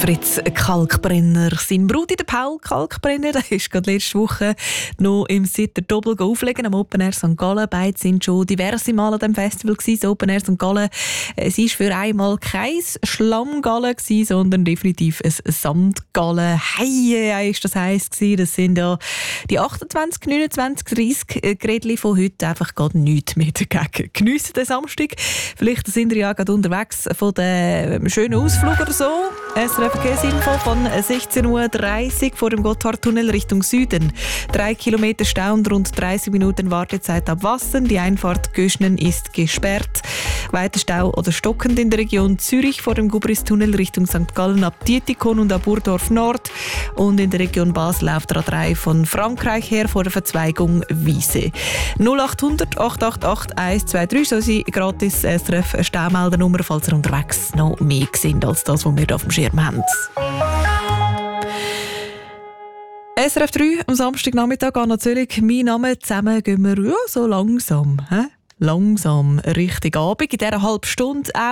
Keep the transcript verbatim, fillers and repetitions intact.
Fritz Kalkbrenner. Sein Bruder, der Paul Kalkbrenner, der ist gerade letzte Woche noch im Sitter Doppel auflegen am Open Air Sankt Gallen. Beide sind schon diverse Mal an diesem Festival gewesen. Das Open Air Sankt Gallen, es war für einmal kein Schlammgallen gewesen, sondern definitiv ein Sandgallen. Hei, hei, ist das heiß gewesen. Das sind ja die achtundzwanzig, neunundzwanzig, dreißig Grädli von heute einfach gerade nichts mehr dagegen. Geniessen den Samstag. Vielleicht sind ihr ja gerade unterwegs von dem schönen Ausflug oder so. S R F Verkehrsinfo von sechzehn Uhr dreißig vor dem Gotthardtunnel Richtung Süden. Drei Kilometer Stau und rund dreißig Minuten Wartezeit ab Wassen. Die Einfahrt Göschnen ist gesperrt. Weiter Stau oder stockend in der Region Zürich vor dem Gubristunnel Richtung Sankt Gallen ab Dietikon und ab Burdorf Nord. Und in der Region Basel auf der A drei von Frankreich her vor der Verzweigung Wiese. null acht hundert, acht acht acht, eins zwei drei, so sind gratis S R F Staumeldernummer, falls ihr unterwegs noch mehr sind als das, was wir hier auf dem Schirm haben. S R F drei am Samstagnachmittag, Anna Zöllig, mein Name. Zusammen gehen wir ja, so langsam, he? langsam Richtung Abend. In dieser halben Stunde